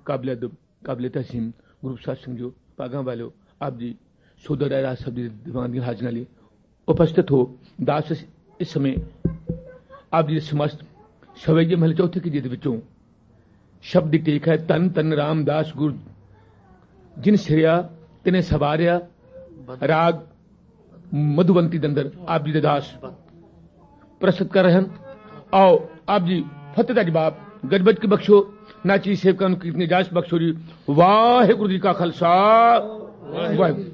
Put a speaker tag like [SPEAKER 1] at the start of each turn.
[SPEAKER 1] काबिल अदब काबिल तहसीन ग्रुप साथ संजो पागा वालो आप जी सोदर राज सब दीवान हाजिर लिए उपस्थित हो। दास इस समय आप जी समस्त सवैये महल चौथे की जिद विचों शब्द टेक है तन तन रामदास गुर जिन सिरिया तिने सवारिया राग मधुबंती दंदर आप जी दास प्रस्तुत कर रहे हैं। आओ आप जी फतेह दा जवाब गजबज की बख्शो नाची सेवकां नूं कीर्तन इजाजत बख्शो जी। वाहिगुरू जी का खालसा वाहिगुरू।